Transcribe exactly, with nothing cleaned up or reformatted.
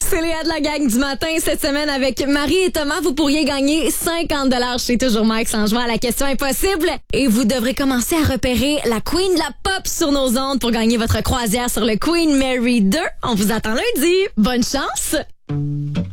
C'est Léa de la gang du matin. Cette semaine, avec Marie et Thomas, vous pourriez gagner cinquante dollars chez Toujours Max en jouant à la question impossible. Et vous devrez commencer à repérer la Queen de la pop sur nos ondes pour gagner votre croisière sur le Queen Mary deux. On vous attend lundi. Bonne chance!